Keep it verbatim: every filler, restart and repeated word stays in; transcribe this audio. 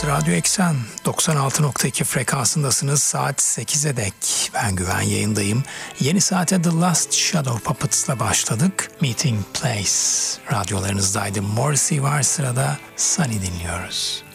Burası Radyo Eksen doksan altı nokta iki frekansındasınız. Saat sekize dek ben Güven yayındayım. Yeni saate The Last Shadow Puppets'la başladık. Meeting Place radyolarınızdaydı. Morrissey var, sırada Sunny dinliyoruz.